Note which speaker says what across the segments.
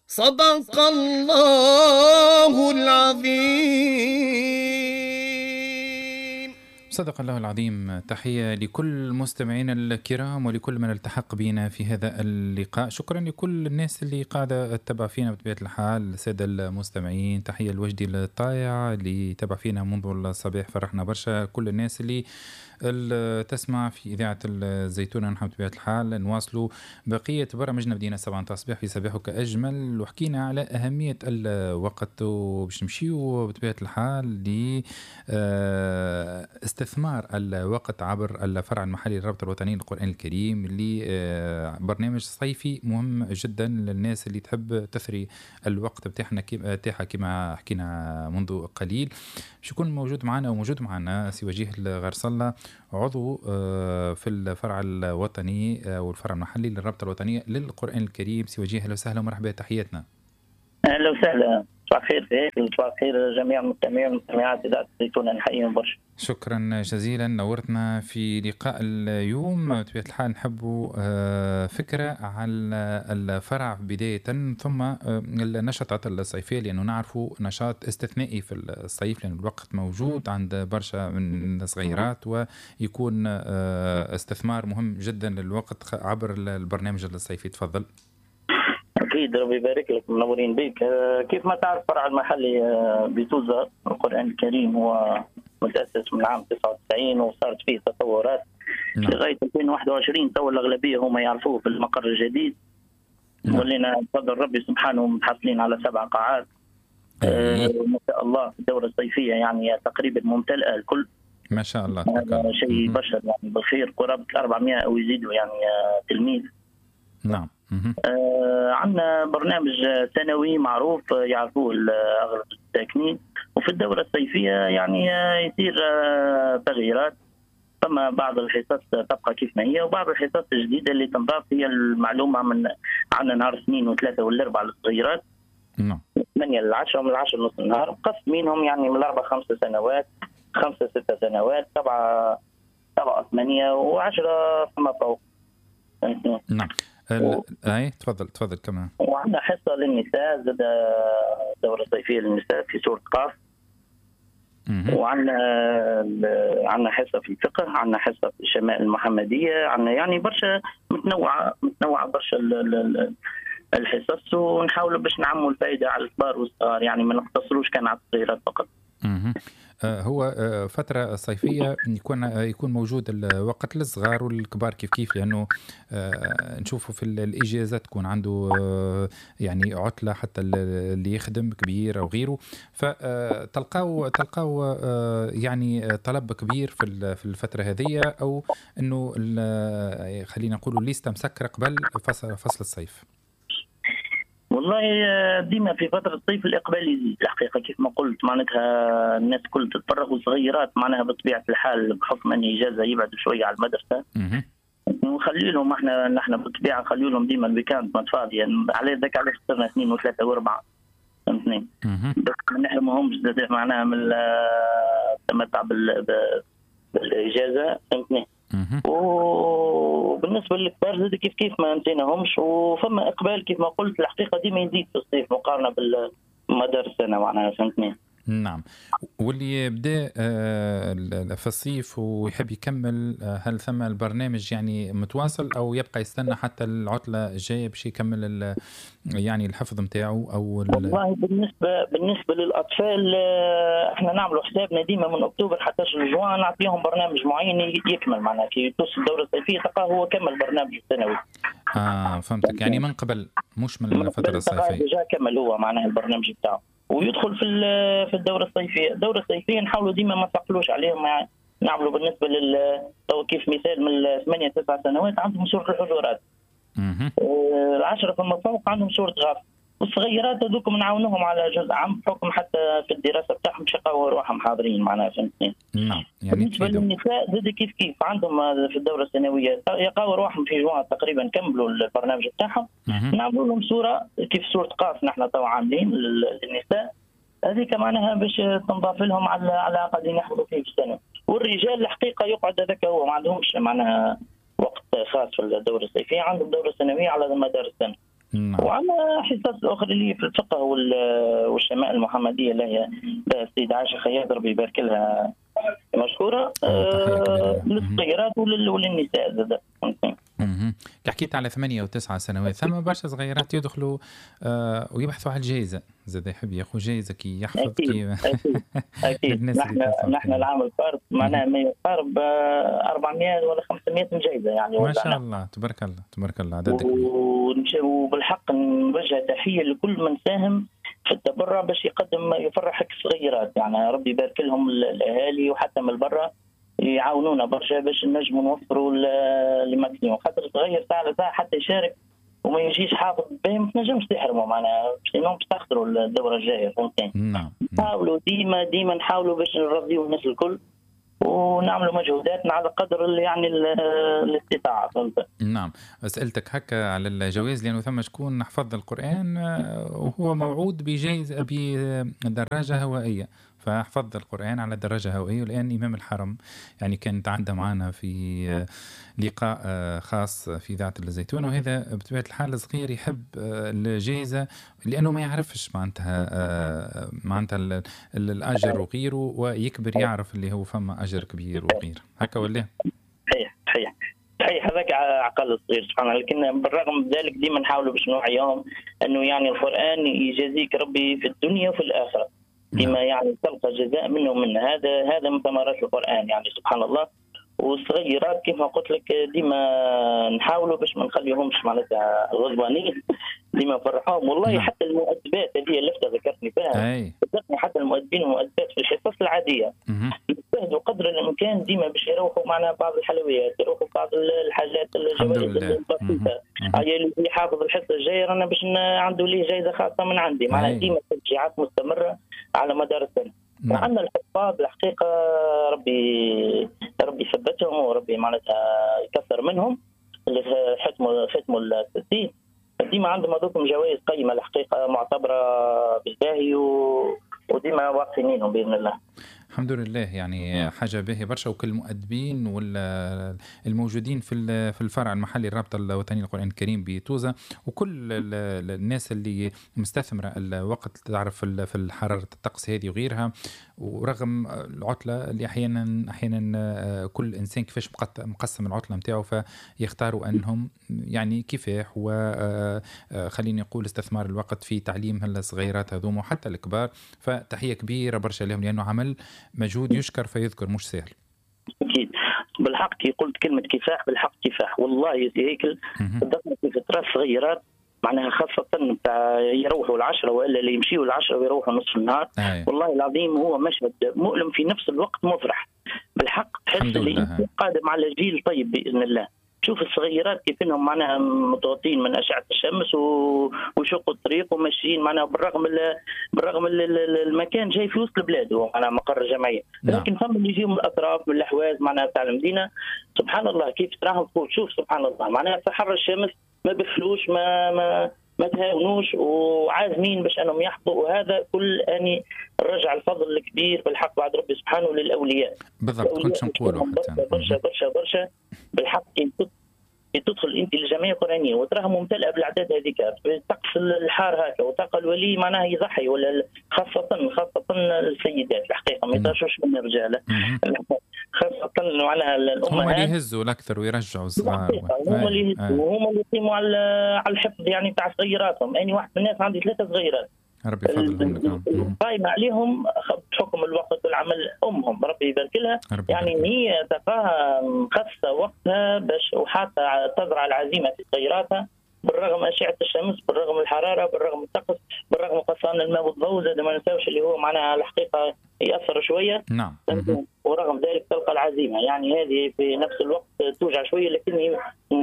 Speaker 1: صدق الله العظيم.
Speaker 2: صدق الله العظيم. تحية لكل مستمعينا الكرام ولكل من التحق بنا في هذا اللقاء. شكرا لكل الناس اللي قاعدة تتبع فينا بطبيعة الحال. السادة المستمعين، تحية لوجدي الطايع اللي تابع فينا منذ الصباح، فرحنا برشا. كل الناس اللي تسمع في إذاعة الزيتونة، نحن بطبيعة الحال نواصلوا بقية برامجنا. بدينا 7 صباح في صباحك أجمل، وحكينا على أهمية الوقت، وباش نمشيو بطبيعة الحال استثمار الوقت عبر الفرع المحلي للرابطة الوطنية للقرآن الكريم، اللي برنامج صيفي مهم جدا للناس اللي تحب تثري الوقت بتاعها كما حكينا منذ قليل. باش يكون موجود معنا سي وجيه الغرسلة، عضو في الفرع الوطني والفرع المحلي للرابطة الوطنية للقرآن الكريم. سي وجيه، اهلا وسهلا ومرحبا، تحياتنا.
Speaker 3: اهلا وسهلا، صباح الخير فيك وصباح الخير جميع المستمعين والمستمعات اذاعه الزيتونه، نحييهم برشا.
Speaker 2: شكرا جزيلا، نورتنا في لقاء اليوم. بطبيعة الحال نحب فكرة على الفرع بداية، ثم النشاطات الصيفية، لأنه نعرفوا نشاط استثنائي في الصيف، لأن الوقت موجود عند برشا من الصغيرات، ويكون استثمار مهم جدا للوقت عبر البرنامج الصيفي. تفضل.
Speaker 3: أكيد، ربي يبارك لك، منورين بك. كيف ما تعرف فرع المحلي بتوزة القرآن الكريم هو متأسس من عام 99 وصارت فيه تطورات لغاية 2021. تو الأغلبية هم يعرفوه في المقر الجديد. ولينا بفضل ربي سبحانه متحصلين على 7 قاعات ما شاء الله. في الدورة الصيفية يعني تقريبا ممتلئة الكل
Speaker 2: ما شاء الله.
Speaker 3: هذا شيء بشر يعني بالخير، قرابة 400 أو يزيدوا يعني تلميذ.
Speaker 2: نعم.
Speaker 3: عندنا برنامج سنوي معروف يعرفوه أغلب الساكنين، وفي الدورة الصيفية يعني يصير تغييرات. ثم بعض الحصص تبقى كيف ما هي، وبعض الحصص الجديدة اللي تنضاف هي المعلومة من عندنا نهار الاثنين و3 والاربع للصغيرات،
Speaker 2: نعم،
Speaker 3: 8 ل10 ومن 10 نص النهار، مقسمينهم يعني من 4 5 سنوات، 5 6 سنوات، 7 7 8 و10 فما فوق.
Speaker 2: نعم. اي تفضل كمان.
Speaker 3: وعندنا حصه للنساء، زاد دوره صيفيه للنساء في سوره قاف. وعندنا حصه في الفقه، عندنا حصه في الشمائل المحمديه، عندنا يعني برشا متنوعه برشا الحصص، ونحاولوا باش نعموا الفائده على الكبار والصغار، يعني ما نقتصروش كان على الصغيرات فقط.
Speaker 2: هو فترة صيفية يكون موجود الوقت للصغار والكبار كيف، لأنه نشوفوا في الإجازة تكون عنده يعني عطلة، حتى اللي يخدم كبير أو غيره، فتلقاو يعني طلب كبير في الفترة هذه، أو أنه خلينا نقولوا ليست مسكرة قبل فصل الصيف.
Speaker 3: والله ديما في فترة الصيف الإقبال يزيد الحقيقة، كيف ما قلت معناتها الناس كل تتفرغ، وصغيرات معناها بطبيعة الحال بحكم أن إجازة يبعدوا شوية على المدرسة، نخلي لهم نحن بالطبيعة نخلي لهم ديما الويكاند فاضية يعني. على ذاك علاش اخترنا 2 و3 و4 فهمتني، بس ما نحرمهمش معناها من التمتع بالإجازة، فهمتني. وبالنسبه للكبار زاد كيف ما نسيناهمش، وفما اقبال كيف ما قلت الحقيقه ديما يزيد في الصيف مقارنه بالمدارس السنه معناها، فهمتني.
Speaker 2: نعم. واللي بدا في الصيف ويحب يكمل، هل ثم البرنامج يعني متواصل او يبقى يستنى حتى العطله الجايه باش يكمل يعني الحفظ نتاعو؟ او
Speaker 3: والله بالنسبه للاطفال احنا نعملوا حسابنا ديما من اكتوبر حتى جوان نعطيهم برنامج معين يكمل معناها كي توصل الدوره الصيفيه تلقاه هو كمل برنامج السنوي.
Speaker 2: فهمتك، يعني من قبل مش من الفتره الصيفيه.
Speaker 3: جا كمل هو معناها البرنامج بتاعه ويدخل في الدوره الصيفيه. الدوره الصيفيه نحاولوا ديما ما نثقلوش عليهم، يعني نعملوا بالنسبه كيف مثال من 8 9 سنوات عندهم سوره الحجرات، 10 فما فوق عندهم سوره غافر، والصغيرات هذوكم نعاونوهم على جزء عام بحكم حتى في الدراسه بتاعهم باش يلقاو روحهم حاضرين معناها، فهمتني.
Speaker 2: نعم، يعني
Speaker 3: بالنسبه للنساء زاد كيف عندهم في الدوره السنويه يلقاو روحهم في جوان تقريبا كملوا البرنامج بتاعهم، نعملوا لهم صوره كيف صوره قاف نحن تو عاملين للنساء، هذيك معناها باش تنضاف لهم على قاعدين يحفظوا فيه في السنه. والرجال الحقيقه يقعد هذاك هو ما عندهمش معناها وقت خاص في الدوره الصيفيه، عندهم دوره سنويه على مدار السنه. وعلى حصص أخرى اللي في الفقه والشمائل المحمدية اللي هي السيدة عائشة خياط ربي يبارك لها مشكورة للصغيرات وللنساء زاد.
Speaker 2: حكيت على 8 أو 9 سنوات، ثم برشا صغيرات يدخلوا ويبحثوا على الجائزة، زاد يحب ياخذ جائزة كي يحفظ كي
Speaker 3: أكيد نحن العام الفارط معناها ما يقارب 400 ولا 500 جائزة يعني.
Speaker 2: ما شاء الله تبارك الله تبارك الله عددك.
Speaker 3: وبالحق نوجه تحية لكل من ساهم في التبرع باش يقدم يفرحك الصغيرات، يعني ربي يبارك لهم الأهالي وحتى من برا يعاونونا برشا باش نجموا نوفروا الماكسيموم، خاطر صغير ساعة لساعة حتى يشارك وما يجيش حافظ به ما تنجمش تحرمه معناها باش تخسروا الدورة الجاية. فهمتني؟
Speaker 2: نعم.
Speaker 3: نحاولوا ديما نحاولوا باش نرضيوا الناس الكل ونعملوا مجهوداتنا على قدر يعني الاستطاعة. فهمت؟
Speaker 2: نعم. سألتك هكا على الجواز لأنه ثم شكون حفظ القرآن وهو موعود بجائزة بدراجة هوائية، فحفظ القرآن على دراجة هوائية. والآن إمام الحرم يعني كان تعدى معنا في لقاء خاص في إذاعة الزيتون، وهذا بطبيعة الحال صغير يحب الجائزة لأنه ما يعرفش معناتها الأجر وغيره، ويكبر يعرف اللي هو فما أجر كبير وغيره هكا ولا؟
Speaker 3: صحيح هذاك عقل الصغير سبحان الله. لكن بالرغم من ذلك ديما نحاولوا باش نوعيهم انه يعني القرآن يجازيك ربي في الدنيا وفي الآخرة بما يعني تلقى جزاء منه من هذا من ثمرات القرآن يعني سبحان الله. والصغيرات كيف ما قلت لك ديما نحاولوا باش ما نخليهمش معناتها غضبانين، ديما فرحهم والله. حتى المؤدبات هذه اللفتة ذكرتني فيها، حتى المؤدبين والمؤدبات في الحصص العادية يجتهدوا قدر الإمكان ديما باش يروحوا معنا بعض الحلويات، يروحوا بعض الحاجات الجوائز البسيطة. اللي حافظ الحصة الجاية أنا باش عنده ليه جائزة خاصة من عندي معناها. ديما تشجيعات مستمرة على مدار السنة. وأن الحفاظ الحقيقة ربي يثبتهم وربي معناتها يكثر منهم اللي ختموا التسجيل. ديما عندهم هذوكم جوائز قيمة الحقيقة معتبرة بالباهي وديما واقفينهم بإذن الله.
Speaker 2: الحمد لله يعني حاجة باهية برشا. وكل المؤدبين والموجودين في الفرع المحلي الرابطة الوطنية للقرآن الكريم بتوزة، وكل الناس اللي مستثمرة الوقت تعرف في الحرارة الطقس هذه وغيرها، ورغم العطلة اللي أحيانا كل إنسان كيفاش مقسم العطلة متاعه، فيختاروا أنهم يعني كفاح وخليني نقول استثمار الوقت في تعليم الصغيرات هذوم وحتى الكبار. فتحية كبيرة برشا لهم لأنه عمل مجهود يشكر فيذكر مش سهل.
Speaker 3: أكيد بالحق كي قلت كلمة كفاح بالحق كفاح والله يا هيكل. صدقني في فترات صغيرات معناها خاصة بتاع يروحوا 10 وإلا اللي يمشيوا 10 ويروحوا نصف النهار. والله العظيم هو مشهد مؤلم في نفس الوقت مفرح بالحق. تحس اللي قادم على جيل طيب بإذن الله. شوف الصغيرات كيف انهم معناها مضغوطين من اشعه الشمس وشقوا الطريق وماشيين معناها بالرغم المكان جاي في وسط البلاد هو معناها مقر جمعيه، لكن ثم اللي يجيهم من الاطراف من الاحواز معناها تاع المدينه سبحان الله كيف تراهم تقول شوف سبحان الله معناها في حر الشمس ما بخلوش ما تهاونوش وعازمين باش انهم يحظوا. وهذا كل اني رجع الفضل الكبير بالحق بعد ربي سبحانه للاولياء.
Speaker 2: بالضبط كنت نقوله
Speaker 3: برشا بالحق. تدخل انت للجمعيه القرانيه وتراها ممتلئه بالاعداد هذيك طقس الحار هكا وتلقى الولي معناها يضحي ولا خاصه السيدات الحقيقه ما يطاشوش من الرجال خاصه معناها الامهات
Speaker 2: هم اللي يهزوا الاكثر ويرجعوا الصغار.
Speaker 3: هم اللي يهزوا وهم اللي يقيموا على الحفظ يعني تاع صغيراتهم. اني واحد من الناس عندي 3 صغيرات ربي يفضلهم لك قايمة عليهم بحكم الوقت والعمل أمهم ربي يبارك لها يعني هي تلقاها مخصصة وقتها باش وحتى تزرع العزيمة في صغيراتها بالرغم أشعة الشمس بالرغم الحرارة بالرغم الطقس بالرغم قصان الماء والضوء زاد ما نساوش اللي هو معناها الحقيقة يأثر شوية.
Speaker 2: نعم.
Speaker 3: ورغم ذلك تلقى العزيمة يعني هذه في نفس الوقت توجع شوية لكن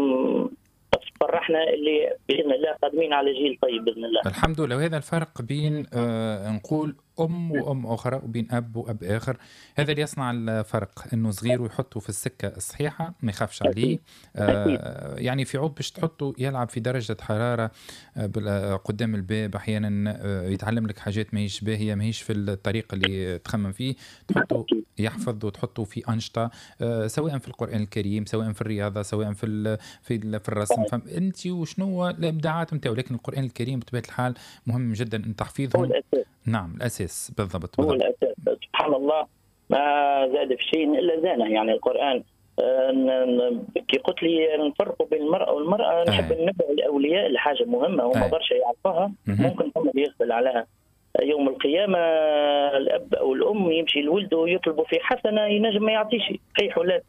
Speaker 3: فرحنا اللي بإذن الله قادمين على جيل طيب بإذن الله.
Speaker 2: الحمد لله. وهذا الفرق بين نقول أم وأم أخرى وبين أب وأب آخر. هذا اللي يصنع الفرق، إنه صغير ويحطه في السكة الصحيحة ما يخافش عليه. يعني في عود باش تحطه يلعب في درجة حرارة قدام الباب أحيانا، يتعلم لك حاجات ما هيش باهية، ما هيش في الطريقة اللي تخمم فيه، تحطه يحفظ وتحطه في أنشطة، سواء في القرآن الكريم، سواء في الرياضة، سواء في الرسم. فأنت وشنو الإبداعات متاعو، لكن القرآن الكريم بطبيعة الحال مهم جدا أن تحفيظهم. نعم الأساس بالضبط.
Speaker 3: هو الأساس. سبحان الله ما زاد في شيء إلا زانه. يعني القرآن كي قلت لي نفرقوا بين المرأة والمرأة، نحب ننبه الأولياء لحاجة مهمة وما برشا يعرفوها، ممكن هم يغفل عليها. يوم القيامة الأب أو الأم يمشي لولده ويطلبوا في حسنة، ينجم ما يعطيش، صحيح ولا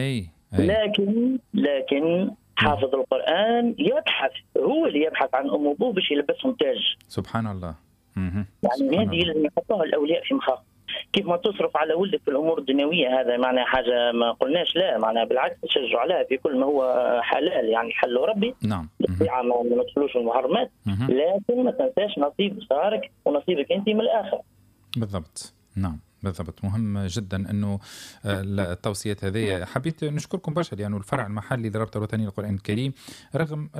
Speaker 3: لكن حافظ القرآن يبحث، هو اللي يبحث عن أم وأبوه باش يلبسهم تاج.
Speaker 2: سبحان الله.
Speaker 3: يعني هذه اللي يحطوها الأولياء في مخاخ. كيف ما تصرف على ولدك في الأمور الدنيوية، هذا معنى حاجة ما قلناش لا، معنى بالعكس تشجع عليها في كل ما هو حلال، يعني حله ربي.
Speaker 2: نعم.
Speaker 3: ما ندخلوش المحرمات، لكن ما تنساش نصيب صارك ونصيبك أنت من الآخر.
Speaker 2: بالضبط. نعم بالضبط. مهم جدا انه التوصيات هذه. حبيت نشكركم برشا لانه الفرع المحلي للرابطه الوطنيه للقران الكريم رغم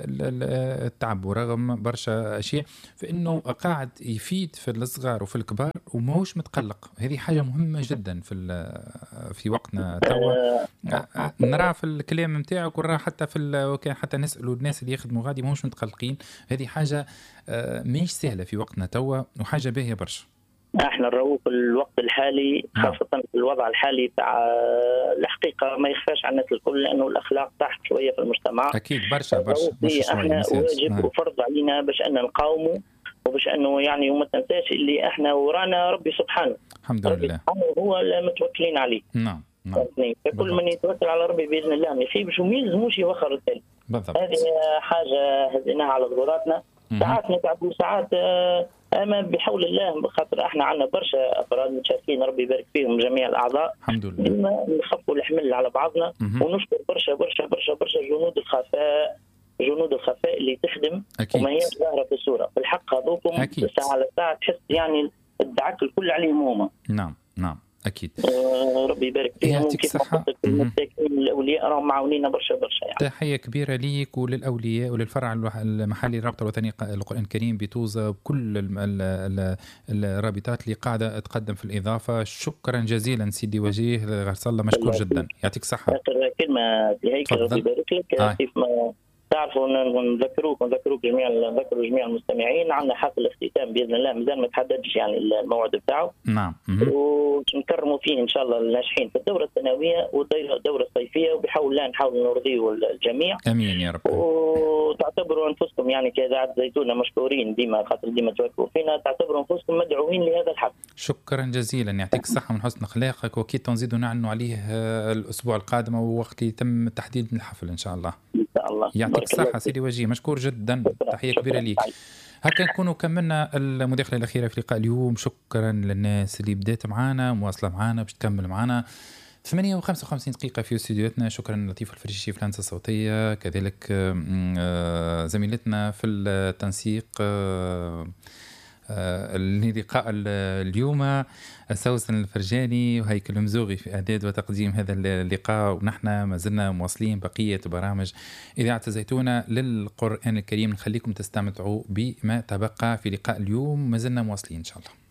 Speaker 2: التعب ورغم برشا اشياء فانه قاعد يفيد في الصغار وفي الكبار وماهوش متقلق. هذه حاجه مهمه جدا في وقتنا توا. نرى في الكلام نتاعك ونرى حتى وكان حتى نسالوا الناس اللي يخدموا غادي ماهوش متقلقين. هذه حاجه ماهيش سهله في وقتنا توا وحاجه باهيه برشا.
Speaker 3: احنا نروح في الوقت الحالي خاصة في الوضع الحالي تاع الحقيقة ما يخفاش على الناس الكل، لأنه الأخلاق تحت شوية في المجتمع.
Speaker 2: أكيد برشا
Speaker 3: احنا واجب وفرض علينا باش أن نقاوموا وباش أنه يعني وما تنساش اللي احنا ورانا ربي سبحانه.
Speaker 2: الحمد لله.
Speaker 3: هو المتوكلين عليه.
Speaker 2: نعم.
Speaker 3: فكل من يتوكل على ربي بإذن الله ما يخيبش وما يلزموش يوخر الثاني. هذه حاجة هزيناها على ظهوراتنا. ساعات نتعبوا ساعات أما بحول الله، خاطر احنا عندنا برشا أفراد متشاركين ربي يبارك فيهم جميع الأعضاء.
Speaker 2: الحمد لله.
Speaker 3: نخفوا الحمل على بعضنا ونشكر برشا برشا برشا برشا جنود الخفاء اللي تخدم
Speaker 2: أكيد.
Speaker 3: وما هي ظاهرة في الصورة. في الحق هذوكم ساعة على ساعة تحس يعني الدعك الكل عليهم هما.
Speaker 2: نعم أكيد.
Speaker 3: ربي يبارك فيهم.
Speaker 2: يعطيك الصحة.
Speaker 3: الأولياء راهم معاونين برشا يعني.
Speaker 2: تحية كبيرة ليك وللأولياء وللفرع المحلي للرابطة الوطنية للقرآن الكريم بتوزة وكل الرابطات اللي قاعدة تقدم في الإضافة. شكرا جزيلا سيدي وجيه غرسالة، مشكور جدا. يعطيك الصحة.
Speaker 3: كلمة هيك ربي يبارك لك. كيف ما تعرفوا نذكروك جميع المستمعين، عندنا حفل الاختتام باذن الله مازال ما تحددش يعني الموعد بتاعه.
Speaker 2: نعم.
Speaker 3: ونكرموا فيه ان شاء الله الناجحين في الدوره الثانويه والدوره الصيفيه، وبحول الله نحاول نرضيوا الجميع.
Speaker 2: امين يا رب.
Speaker 3: وتعتبروا انفسكم يعني كإذاعة زيتونة مشكورين ديما، خاطر ديما توقفوا فينا، تعتبروا انفسكم مدعوين لهذا الحفل.
Speaker 2: شكرا جزيلا. يعطيك الصحه من حسن اخلاقك، واكيد تنزيدوا نعنوا عليه الاسبوع القادم ووقت يتم تحديد الحفل ان شاء الله.
Speaker 3: الله.
Speaker 2: يعطيك الصحة سيدي وجيه، مشكور جدا. تحية كبيرة ليك. هكذا نكونوا كملنا المداخلة الأخيرة في لقاء اليوم. شكرا للناس اللي بدأت معنا مواصلة معنا باش تكمل معنا 8:55 دقيقة في استديوهاتنا. شكرا لطيف الفريشي في الهندسة الصوتية، كذلك زميلتنا في التنسيق اللقاء اليوم سوسن الفرجاني وهيكل المزوغي في إعداد وتقديم هذا اللقاء. ونحن ما زلنا مواصلين بقية برامج إذاعة زيتونة للقرآن الكريم. نخليكم تستمتعوا بما تبقى في لقاء اليوم، ما زلنا مواصلين إن شاء الله.